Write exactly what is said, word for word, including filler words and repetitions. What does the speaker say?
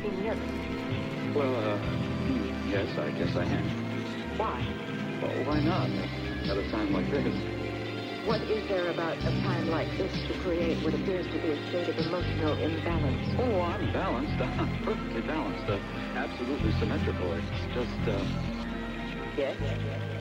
seen him? Well, uh, hmm, yes, I guess I am. Why? Well, why not? At a time like this. What is there about a time like this to create what appears to be a state of emotional imbalance? Oh, I'm balanced. I'm perfectly balanced. Uh, absolutely symmetrical. It's just, uh... Yes?